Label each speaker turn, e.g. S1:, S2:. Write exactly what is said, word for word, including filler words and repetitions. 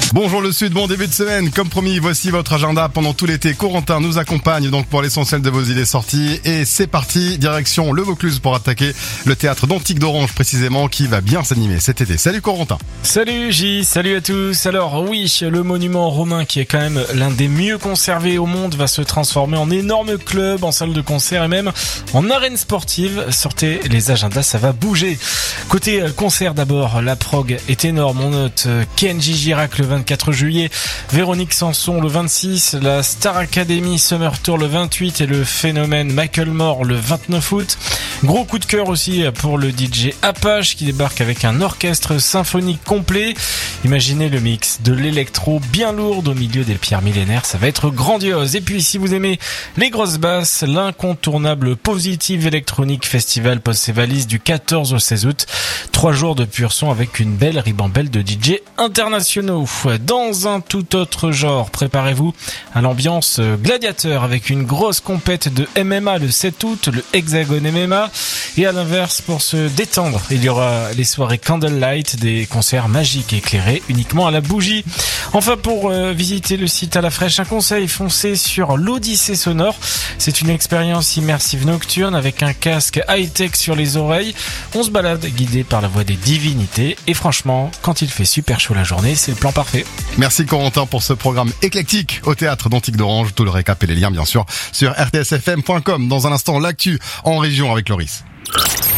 S1: Bonjour le Sud, bon début de semaine. Comme promis, voici votre agenda pendant tout l'été. Corentin nous accompagne donc pour l'essentiel de vos idées sorties. Et c'est parti, direction le Vaucluse pour attaquer le théâtre d'Antique d'Orange précisément qui va bien s'animer cet été. Salut Corentin.
S2: Salut J, salut à tous. Alors oui, le monument romain qui est quand même l'un des mieux conservés au monde va se transformer en énorme club, en salle de concert et même en arène sportive. Sortez les agendas, ça va bouger. Côté concert d'abord, la prog est énorme. On note Kenji Girac le vingt-quatre juillet, Véronique Sanson le vingt-six, la Star Academy Summer Tour le vingt-huit et le phénomène Michael Moore le vingt-neuf août. Gros coup de cœur aussi pour le D J Apache qui débarque avec un orchestre symphonique complet. Imaginez le mix de l'électro bien lourde au milieu des pierres millénaires, ça va être grandiose. Et puis si vous aimez les grosses basses, l'incontournable Positive Electronic Festival pose ses valises du quatorze au seize août. Trois jours de pur son avec une belle ribambelle de D J internationaux. Dans un tout autre genre, préparez-vous à l'ambiance gladiateur avec une grosse compète de M M A le sept août, le Hexagone M M A. Et à l'inverse, pour se détendre, il y aura les soirées Candlelight, des concerts magiques éclairés uniquement à la bougie. Enfin, pour euh, visiter le site à la fraîche, un conseil, foncez sur l'Odyssée sonore. C'est une expérience immersive nocturne avec un casque high-tech sur les oreilles. On se balade guidé par la voix des divinités. Et franchement, quand il fait super chaud la journée, c'est le plan parfait.
S1: Merci Corentin pour ce programme éclectique au théâtre d'Antique d'Orange. Tout le récap et les liens bien sûr sur r t s f m point com. Dans un instant, l'actu en région avec Loris.